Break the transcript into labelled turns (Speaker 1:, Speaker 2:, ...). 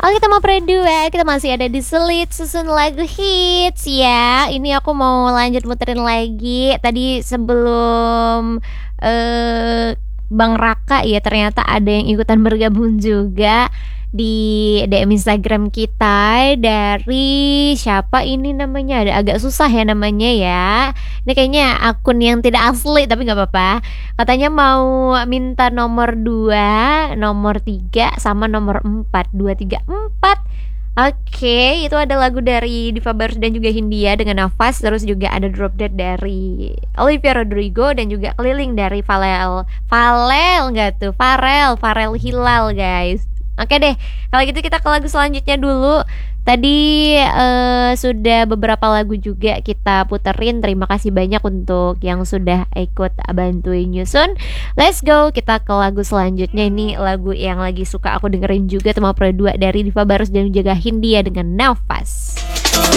Speaker 1: Oke teman berdua, kita masih ada di Selit susun lagu hits ya. Ini aku mau lanjut muterin lagi. Tadi sebelum Bang Raka ya, ternyata ada yang ikutan bergabung juga di DM Instagram kita. Dari siapa ini namanya? Ada agak susah ya namanya ya. Ini kayaknya akun yang tidak asli tapi nggak apa-apa. Katanya mau minta nomor 2, nomor 3, sama nomor 4. 2, 3, 4. Oke, itu ada lagu dari Diva Barus dan juga Hindia dengan Nafas. Terus juga ada Drop Dead dari Olivia Rodrigo dan juga Keliling dari Valel nggak tuh? Farel Hilal guys. Oke deh, kalau gitu kita ke lagu selanjutnya dulu. Tadi sudah beberapa lagu juga kita puterin. Terima kasih banyak untuk yang sudah ikut bantuin nyusun. Let's go, kita ke lagu selanjutnya. Ini lagu yang lagi suka aku dengerin juga, Tema Pro 2 dari Diva Barus dan juga Hindia dengan Nafas.